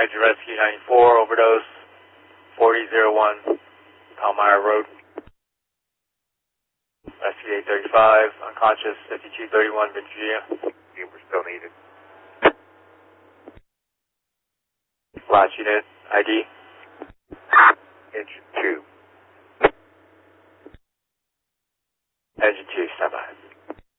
Engine Rescue 94, overdose, 4001, Palmyra Road. Rescue 835, unconscious, 5231, Virginia. We're still needed. Last unit, ID.